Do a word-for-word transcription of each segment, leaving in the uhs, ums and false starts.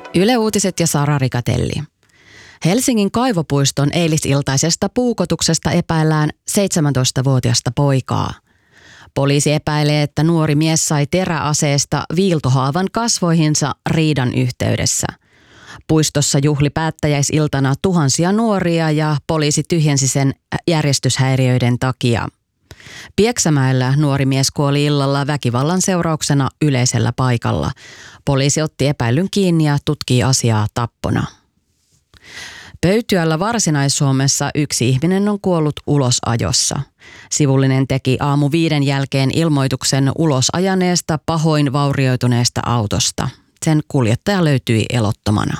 Yle Uutiset ja Sara Rikatelli. Helsingin Kaivopuiston eilisiltaisesta puukotuksesta epäillään seitsemäntoistavuotiasta poikaa. Poliisi epäilee, että nuori mies sai teräaseesta viiltohaavan kasvoihinsa riidan yhteydessä. Puistossa juhli päättäjäisiltana tuhansia nuoria ja poliisi tyhjensi sen järjestyshäiriöiden takia. Pieksämäellä nuori mies kuoli illalla väkivallan seurauksena yleisellä paikalla. Poliisi otti epäillyn kiinni ja tutkii asiaa tappona. Pöytyällä Varsinais-Suomessa yksi ihminen on kuollut ulosajossa. Sivullinen teki aamu viiden jälkeen ilmoituksen ulosajaneesta pahoin vaurioituneesta autosta. Sen kuljettaja löytyi elottomana.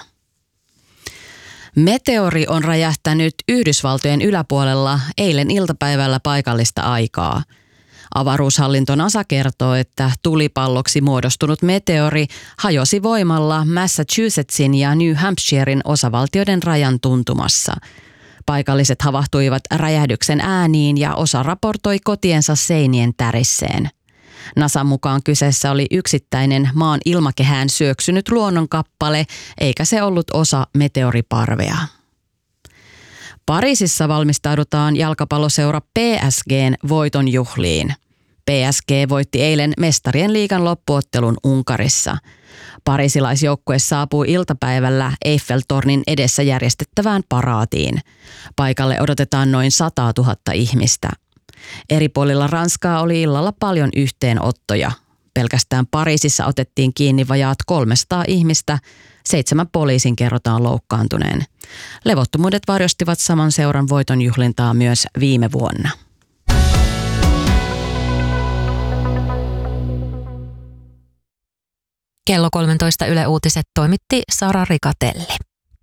Meteori on räjähtänyt Yhdysvaltojen yläpuolella eilen iltapäivällä paikallista aikaa. Avaruushallinto NASA kertoo, että tulipalloksi muodostunut meteori hajosi voimalla Massachusettsin ja New Hampshiren osavaltioiden rajan tuntumassa. Paikalliset havahtuivat räjähdyksen ääniin ja osa raportoi kotiensa seinien tärisseen. NASAn mukaan kyseessä oli yksittäinen maan ilmakehään syöksynyt luonnonkappale, eikä se ollut osa meteoriparvea. Pariisissa valmistaudutaan jalkapalloseura P S G:n voitonjuhliin. P S G voitti eilen mestarien liigan loppuottelun Unkarissa. Pariisilaisjoukkue saapui iltapäivällä Eiffel-tornin edessä järjestettävään paraatiin. Paikalle odotetaan noin sata tuhatta ihmistä. Eri puolilla Ranskaa oli illalla paljon yhteenottoja. Pelkästään Pariisissa otettiin kiinni vajaat kolmesataa ihmistä, seitsemän poliisin kerrotaan loukkaantuneen. Levottomuudet varjostivat saman seuran voitonjuhlintaa myös viime vuonna. Kello kolmetoista Yle Uutiset toimitti Sara Rikatelli.